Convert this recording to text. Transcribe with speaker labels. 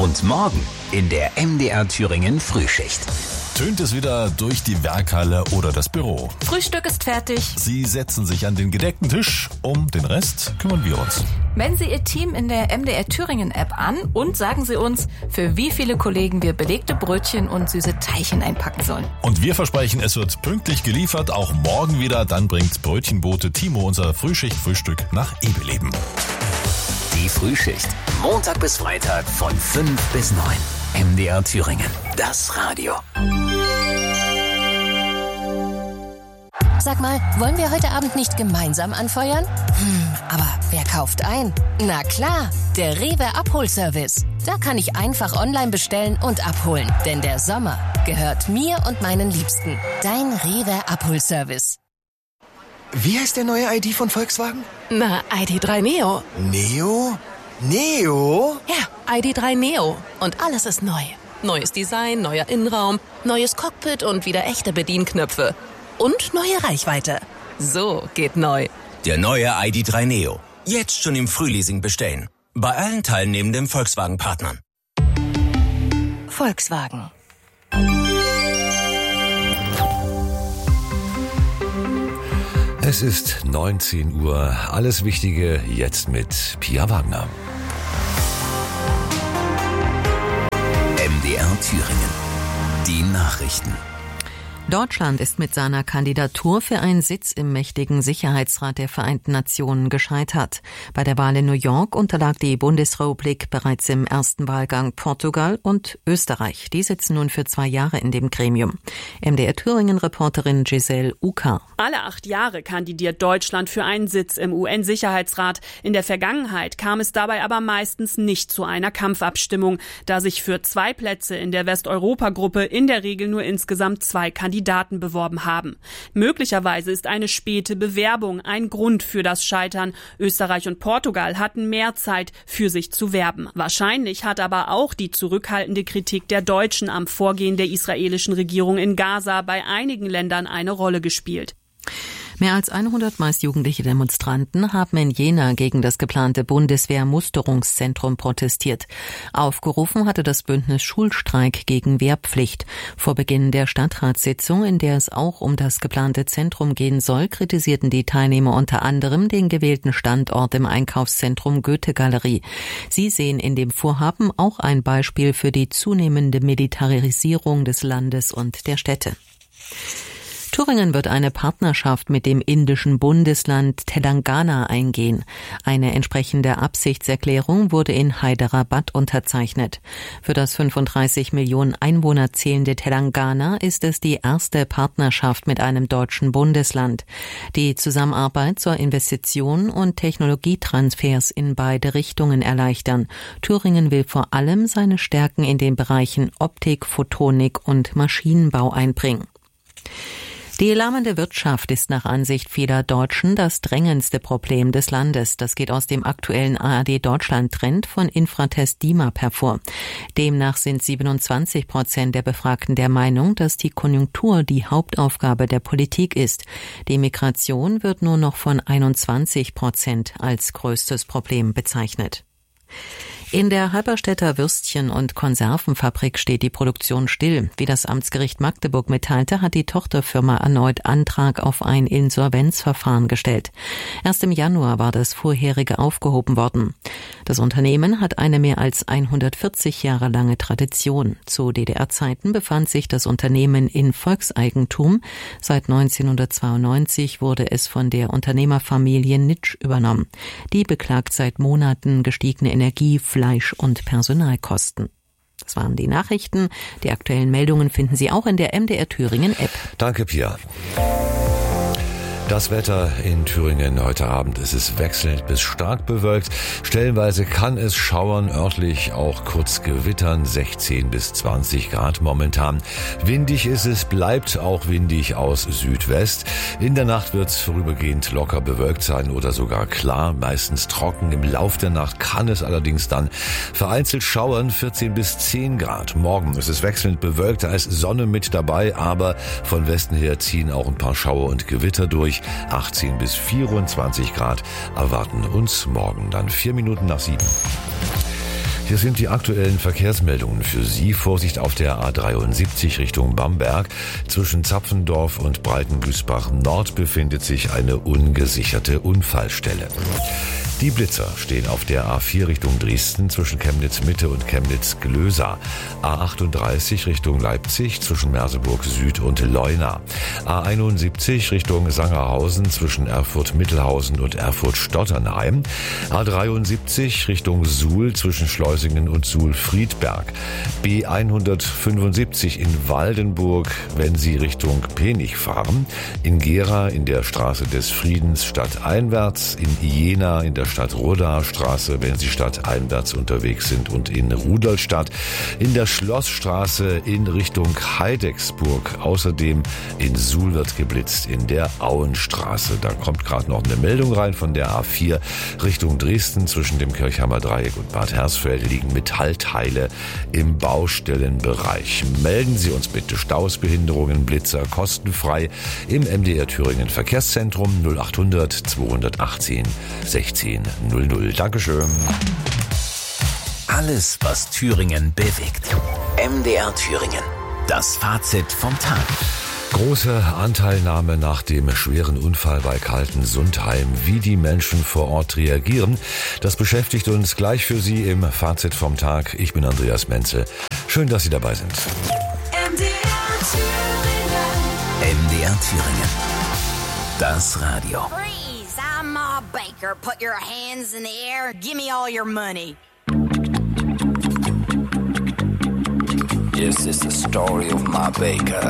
Speaker 1: Und morgen in der MDR Thüringen Frühschicht.
Speaker 2: Tönt es wieder durch die Werkhalle oder das Büro.
Speaker 3: Frühstück ist fertig.
Speaker 2: Sie setzen sich an den gedeckten Tisch. Um den Rest kümmern wir uns.
Speaker 3: Melden Sie Ihr Team in der MDR Thüringen App an und sagen Sie uns, für wie viele Kollegen wir belegte Brötchen und süße Teilchen einpacken sollen.
Speaker 2: Und wir versprechen, es wird pünktlich geliefert, auch morgen wieder. Dann bringt Brötchenbote Timo unser Frühschicht-Frühstück nach Ebeleben.
Speaker 1: Die Frühschicht. Montag bis Freitag von 5 bis 9. MDR Thüringen. Das Radio.
Speaker 4: Sag mal, wollen wir heute Abend nicht gemeinsam anfeuern? Aber wer kauft ein? Na klar, der Rewe Abholservice. Da kann ich einfach online bestellen und abholen. Denn der Sommer gehört mir und meinen Liebsten. Dein Rewe Abholservice.
Speaker 5: Wie heißt der neue ID von Volkswagen?
Speaker 6: Na, ID.3 Neo.
Speaker 5: Neo? Neo?
Speaker 6: Ja, ID.3 Neo. Und alles ist neu. Neues Design, neuer Innenraum, neues Cockpit und wieder echte Bedienknöpfe. Und neue Reichweite. So geht neu.
Speaker 7: Der neue ID.3 Neo. Jetzt schon im Frühleasing bestellen. Bei allen teilnehmenden Volkswagen-Partnern.
Speaker 4: Volkswagen.
Speaker 8: Es ist 19 Uhr. Alles Wichtige jetzt mit Pia Wagner.
Speaker 1: MDR Thüringen. Die Nachrichten.
Speaker 9: Deutschland ist mit seiner Kandidatur für einen Sitz im mächtigen Sicherheitsrat der Vereinten Nationen gescheitert. Bei der Wahl in New York unterlag die Bundesrepublik bereits im ersten Wahlgang Portugal und Österreich. Die sitzen nun für 2 Jahre in dem Gremium. MDR Thüringen-Reporterin Giselle Uka.
Speaker 10: Alle 8 Jahre kandidiert Deutschland für einen Sitz im UN-Sicherheitsrat. In der Vergangenheit kam es dabei aber meistens nicht zu einer Kampfabstimmung, da sich für 2 Plätze in der Westeuropa-Gruppe in der Regel nur insgesamt 2 Kandidaten beworben haben. Möglicherweise ist eine späte Bewerbung ein Grund für das Scheitern. Österreich und Portugal hatten mehr Zeit, für sich zu werben. Wahrscheinlich hat aber auch die zurückhaltende Kritik der Deutschen am Vorgehen der israelischen Regierung in Gaza bei einigen Ländern eine Rolle gespielt.
Speaker 9: Mehr als 100 meist jugendliche Demonstranten haben in Jena gegen das geplante Bundeswehr-Musterungszentrum protestiert. Aufgerufen hatte das Bündnis Schulstreik gegen Wehrpflicht. Vor Beginn der Stadtratssitzung, in der es auch um das geplante Zentrum gehen soll, kritisierten die Teilnehmer unter anderem den gewählten Standort im Einkaufszentrum Goethe-Galerie. Sie sehen in dem Vorhaben auch ein Beispiel für die zunehmende Militarisierung des Landes und der Städte. Thüringen wird eine Partnerschaft mit dem indischen Bundesland Telangana eingehen. Eine entsprechende Absichtserklärung wurde in Hyderabad unterzeichnet. Für das 35 Millionen Einwohner zählende Telangana ist es die erste Partnerschaft mit einem deutschen Bundesland. Die Zusammenarbeit soll Investitionen und Technologietransfers in beide Richtungen erleichtern. Thüringen will vor allem seine Stärken in den Bereichen Optik, Photonik und Maschinenbau einbringen. Die lahmende Wirtschaft ist nach Ansicht vieler Deutschen das drängendste Problem des Landes. Das geht aus dem aktuellen ARD-Deutschland-Trend von Infratest DIMAP hervor. Demnach sind 27% der Befragten der Meinung, dass die Konjunktur die Hauptaufgabe der Politik ist. Die Migration wird nur noch von 21% als größtes Problem bezeichnet. In der Halberstädter Würstchen- und Konservenfabrik steht die Produktion still. Wie das Amtsgericht Magdeburg mitteilte, hat die Tochterfirma erneut Antrag auf ein Insolvenzverfahren gestellt. Erst im Januar war das vorherige aufgehoben worden. Das Unternehmen hat eine mehr als 140 Jahre lange Tradition. Zu DDR-Zeiten befand sich das Unternehmen in Volkseigentum. Seit 1992 wurde es von der Unternehmerfamilie Nitsch übernommen. Die beklagt seit Monaten gestiegene Energie, Fleisch- und Personalkosten. Das waren die Nachrichten. Die aktuellen Meldungen finden Sie auch in der MDR Thüringen App.
Speaker 8: Danke, Pia. Das Wetter in Thüringen heute Abend ist es wechselnd bis stark bewölkt. Stellenweise kann es schauern, örtlich auch kurz gewittern, 16 bis 20 Grad momentan. Windig ist es, bleibt auch windig aus Südwest. In der Nacht wird es vorübergehend locker bewölkt sein oder sogar klar, meistens trocken. Im Lauf der Nacht kann es allerdings dann vereinzelt schauern, 14 bis 10 Grad. Morgen ist es wechselnd bewölkt, da ist Sonne mit dabei, aber von Westen her ziehen auch ein paar Schauer und Gewitter durch. 18 bis 24 Grad erwarten uns morgen, dann 4 Minuten nach 7. Hier sind die aktuellen Verkehrsmeldungen für Sie. Vorsicht auf der A73 Richtung Bamberg. Zwischen Zapfendorf und Breitengüßbach Nord befindet sich eine ungesicherte Unfallstelle. Die Blitzer stehen auf der A4 Richtung Dresden zwischen Chemnitz Mitte und Chemnitz Glösa. A38 Richtung Leipzig zwischen Merseburg Süd und Leuna. A71 Richtung Sangerhausen zwischen Erfurt Mittelhausen und Erfurt Stotternheim. A73 Richtung Suhl zwischen Schleusingen und Suhl-Friedberg. B175 in Waldenburg, wenn Sie Richtung Penich fahren. In Gera in der Straße des Friedens stadteinwärts. In Jena in der Stadt-Roda-Straße, wenn Sie stadteinwärts unterwegs sind, und in Rudolstadt in der Schlossstraße in Richtung Heidecksburg. Außerdem in Suhl wird geblitzt in der Auenstraße. Da kommt gerade noch eine Meldung rein von der A4 Richtung Dresden. Zwischen dem Kirchheimer Dreieck und Bad Hersfeld liegen Metallteile im Baustellenbereich. Melden Sie uns bitte Staus, Behinderungen, Blitzer kostenfrei im MDR Thüringen Verkehrszentrum 0800 218 16 00. Dankeschön.
Speaker 1: Alles, was Thüringen bewegt. MDR Thüringen. Das Fazit vom Tag.
Speaker 8: Große Anteilnahme nach dem schweren Unfall bei Kaltensundheim. Wie die Menschen vor Ort reagieren, das beschäftigt uns gleich für Sie im Fazit vom Tag. Ich bin Andreas Menzel. Schön, dass Sie dabei sind.
Speaker 1: MDR Thüringen. Das Radio.
Speaker 11: Freeze! I'm Ma Baker. Put your hands in the air. Give me all your money.
Speaker 12: This is the story of Ma Baker.